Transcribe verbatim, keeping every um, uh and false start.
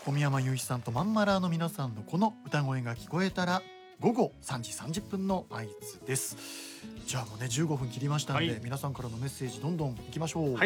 小宮山雄一さんとマンマラーの皆さんのこの歌声が聞こえたら午後さんじさんじゅっぷんの合図です。じゃあもうねじゅうごふん切りましたんで、 はい、 皆さんからのメッセージどんどんいきましょう。 はい